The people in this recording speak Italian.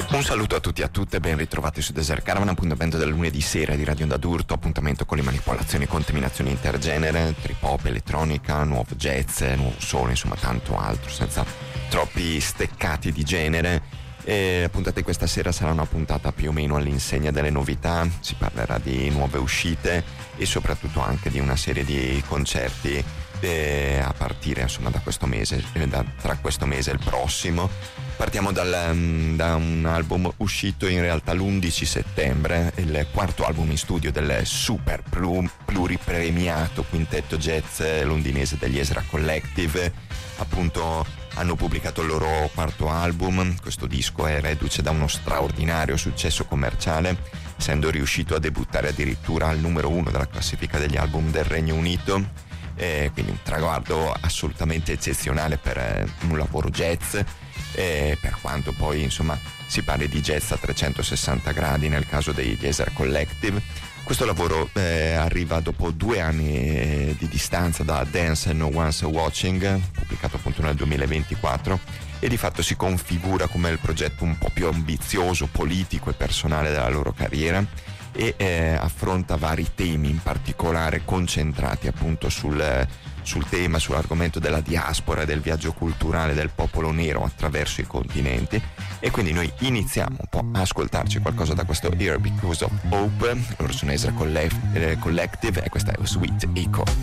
Un saluto a tutti e a tutte, ben ritrovati su Desert Caravan, appuntamento del lunedì sera di Radio Onda d'Urto, appuntamento con le manipolazioni e contaminazioni intergenere, trip hop, elettronica, nuovo jazz, nuovo solo, insomma tanto altro, senza troppi steccati di genere. E la puntata di questa sera sarà una puntata più o meno all'insegna delle novità, si parlerà di nuove uscite e soprattutto anche di una serie di concerti a partire insomma da questo mese, tra questo mese e il prossimo. Partiamo da un album uscito in realtà l'11 settembre, il quarto album in studio del super pluripremiato quintetto jazz londinese degli Ezra Collective. Appunto hanno pubblicato il loro quarto album. Questo disco è reduce da uno straordinario successo commerciale, essendo riuscito a debuttare addirittura al numero 1 della classifica degli album del Regno Unito. Quindi un traguardo assolutamente eccezionale per un lavoro jazz, per quanto poi insomma si parli di jazz a 360 gradi nel caso degli Ezra Collective. Questo lavoro arriva dopo 2 anni di distanza da Dance No One's Watching, pubblicato appunto nel 2024, e di fatto si configura come il progetto un po' più ambizioso, politico e personale della loro carriera, e affronta vari temi, in particolare concentrati appunto sul tema, sull'argomento della diaspora e del viaggio culturale del popolo nero attraverso i continenti. E quindi noi iniziamo un po' a ascoltarci qualcosa da questo Here Because of Hope. Loro sono Ezra Collective e questa è Sweet Echo.